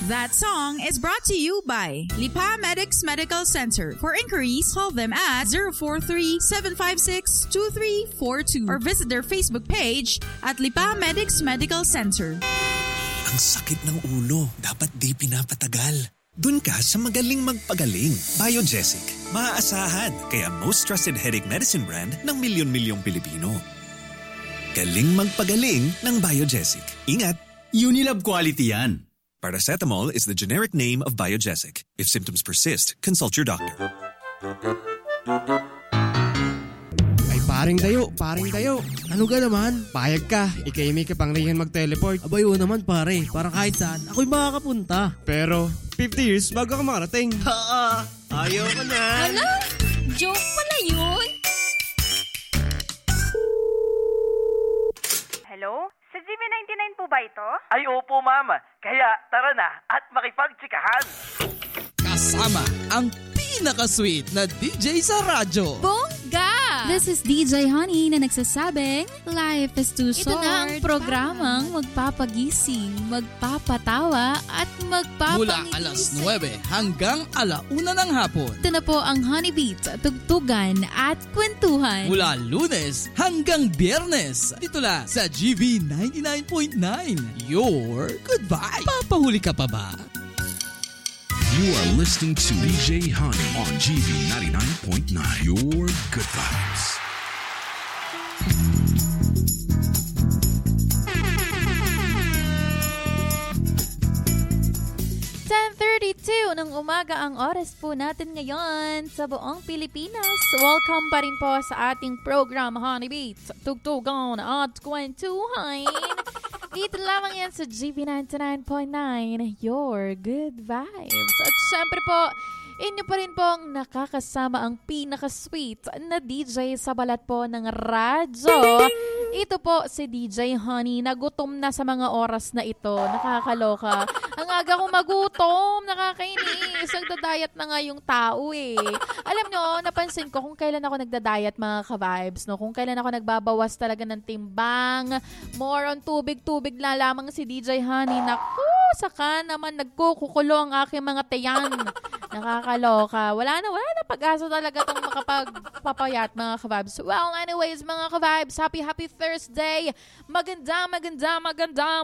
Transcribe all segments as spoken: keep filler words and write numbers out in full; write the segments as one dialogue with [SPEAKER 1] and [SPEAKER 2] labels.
[SPEAKER 1] That song is brought to you by Lipa Medics Medical Center. For inquiries, call them at zero four three, seven five six, two three four two or visit their Facebook page at Lipa Medics Medical Center.
[SPEAKER 2] Ang sakit ng ulo, dapat di pinapatagal. Dun ka sa magaling magpagaling. Biogesic. Maaasahan, kaya most trusted headache medicine brand ng milyon-milyong Pilipino. Galing magpagaling ng Biogesic. Ingat!
[SPEAKER 3] Unilab quality yan.
[SPEAKER 2] Paracetamol is the generic name of Biogesic. If symptoms persist, consult your doctor.
[SPEAKER 4] Ay paring dayo, paring dayo. Ano ka naman? Payag ka, ikay may kapangyarihan mag-teleport.
[SPEAKER 5] Abay o naman pare, para kahit saan, ako'y makakapunta.
[SPEAKER 4] Pero, fifty years bago ka makarating.
[SPEAKER 3] Haa, ayaw ka na.
[SPEAKER 6] Hala, joke pala yun.
[SPEAKER 7] Hello? Sa G V ninety-nine po ba ito?
[SPEAKER 8] Ay opo mama, kaya tara na at makipagtsikahan.
[SPEAKER 5] Kasama ang pinaka-sweet na D J sa radyo.
[SPEAKER 6] Bongga! This is D J Honey na nagsasabing, life is too
[SPEAKER 9] Ito
[SPEAKER 6] short.
[SPEAKER 9] na ang programang magpapagising, magpapatawa at magpapangigising.
[SPEAKER 5] Mula alas nuwebe hanggang alauna ng hapon.
[SPEAKER 6] Ito na po ang Honey Beat, tugtugan at kwentuhan.
[SPEAKER 5] Mula Lunes hanggang Biyernes. Dito lang sa G V ninety-nine point nine. Your good vibe. Papahuli ka pa ba?
[SPEAKER 10] You are listening to D J Honey on G V ninety-nine point nine. Your good vibes.
[SPEAKER 9] ten thirty-two ng umaga ang oras po natin ngayon sa buong Pilipinas. Welcome pa rin po sa ating program Honey Beats, tugtugan at kwentuhan. Dito lamang yan sa G V ninety-nine point nine, Your Good Vibes. At syempre po, inyo pa rin pong nakakasama ang pinaka-sweet na D J sa balat po ng radyo. Ito po si D J Honey, nagutom na sa mga oras na ito. Nakakaloka. Ang aga kong magutom, nakakainis. Nagda-diet na nga yung tao eh. Alam nyo, napansin ko kung kailan ako nagda-diet mga ka-vibes, no? Kung kailan ako nagbabawas talaga ng timbang, more on tubig-tubig na lamang si D J Honey. Naku, saka naman nagkukukulo ang aking mga tiyan. Nakakaloka. Wala na, wala na pag-asa talaga itong makapagpapayat mga ka-vibes. Well, anyways mga ka-vibes, happy, happy Thursday. Maganda, maganda, maganda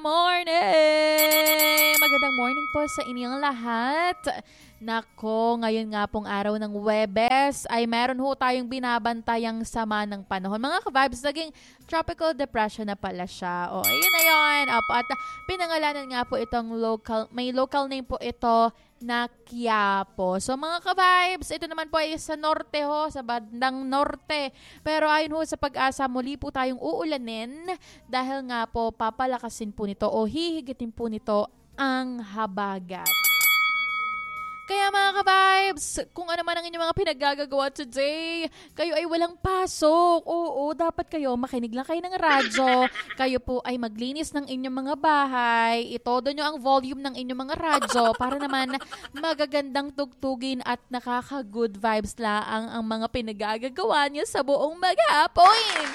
[SPEAKER 9] morning. Magandang morning po sa inyong lahat. Nako, ngayon nga pong araw ng Huwebes ay meron ho tayong binabantayang sama ng panahon. Mga ka-vibes, naging tropical depression na pala siya. O, ayun na yun. Opo, at pinangalanan nga po itong local, may local name po ito na Quiapo. So mga ka-vibes, ito naman po ay sa norte ho, sa bandang norte. Pero ayon ho sa pag-asa, muli po tayong uulanin dahil nga po papalakasin po nito o hihigitin po nito ang habagat. Kaya mga ka-vibes, kung ano man ang inyong mga pinaggagawa today, kayo ay walang pasok. Oo, dapat kayo makinig lang kayo ng radyo. Kayo po ay maglinis ng inyong mga bahay. Itodo nyo ang volume ng inyong mga radyo para naman magagandang tugtugin at nakaka-good vibes laang ang mga pinaggagawa nyo sa buong maghapon.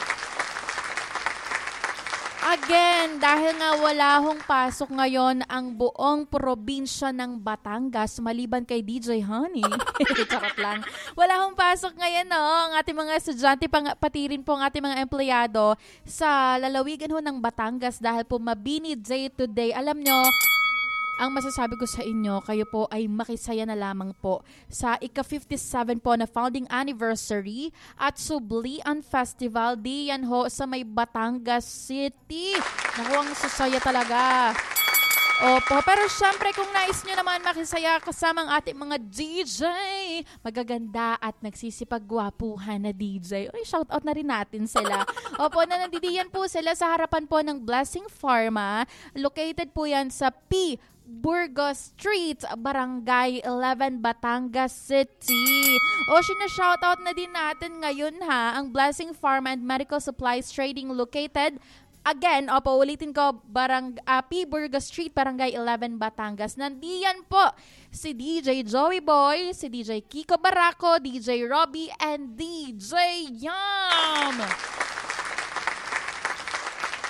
[SPEAKER 9] Again, dahil nga wala hong pasok ngayon ang buong probinsya ng Batangas, maliban kay D J Honey. Charot lang. Wala hong pasok ngayon, no? Ang ating mga estudyante, pati rin po ang ating mga empleyado sa lalawigan ho ng Batangas dahil po mabini day to day. Alam nyo, ang masasabi ko sa inyo, kayo po ay makisaya na lamang po sa ika fifty-seven po na founding anniversary at Sublian Festival. Diyan ho sa may Batangas City. Naku, ang sasaya talaga. Opo, pero syempre kung nais nyo naman makisaya kasama ang ating mga D J, magaganda at nagsisipagwapuhan na D J. Ay, shout out na rin natin sila. Opo, na nandidiyan po sila sa harapan po ng Blessing Pharma. Located po yan sa P. Burgos Street, Barangay eleven, Batangas City. O, sina-shoutout na din natin ngayon ha, ang Blessing Pharma and Medical Supplies Trading located, again, opo, ulitin ko, Barang, uh, P. Burgos Street, Barangay eleven, Batangas. Nandiyan po si D J Joey Boy, si D J Kiko Barraco, D J Robbie, and D J Yam.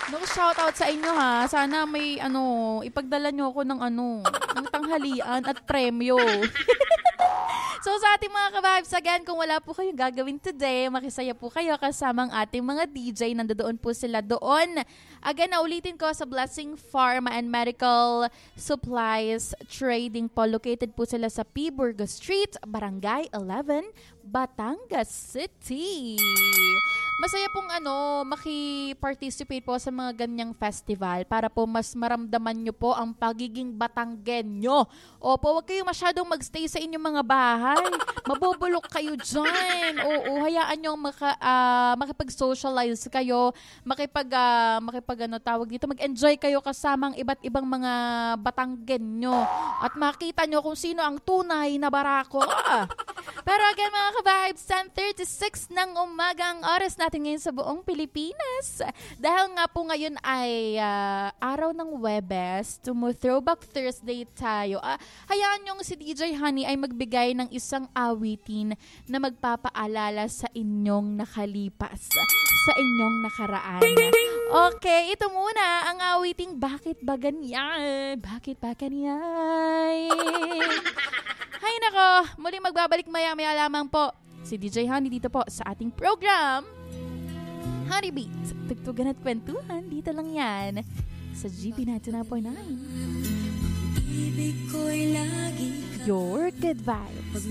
[SPEAKER 9] No, shout out sa inyo ha. Sana may ano, ipagdala nyo ako ng ano, ng tanghalian at premyo. So sa ating mga ka-vibes, again, kung wala po kayong gagawin today, makisaya po kayo kasamang ating mga D J. Nandoon po sila doon. Again, naulitin ko sa Blessing Pharma and Medical Supplies Trading po. Located po sila sa P. Burgos Street, Barangay eleven, Batangas City. Masaya pong ano, maki-participate po sa mga ganyang festival para po mas maramdaman nyo po ang pagiging Batanggenyo. Opo, wag kayong masyadong magstay sa inyong mga bahay. Mabubulok kayo dyan. Oo, hayaan nyo maka, uh, makipag-socialize kayo, makipag, uh, makipag ano tawag dito, mag-enjoy kayo kasamang iba't ibang mga Batanggenyo. At makita nyo kung sino ang tunay na barako. Ah. Pero again mga ka-vibes, ten thirty-six ng umaga ang oras natin ngayon sa buong Pilipinas. Dahil nga po ngayon ay uh, araw ng Webes, tumo Throwback Thursday tayo. Uh, hayaan nyo si D J Honey ay magbigay ng isang awitin na magpapaalala sa inyong nakalipas, sa inyong nakaraan. Okay, ito muna ang awiting Bakit Ba Ganyan? Bakit ba ganyan? Hay nako, muling magbabalik maya-maya lamang po si D J Honey dito po sa ating program Honey Beat. Tugtugan at kwentuhan, dito lang yan sa G B ninety-nine point nine. Your good vibes.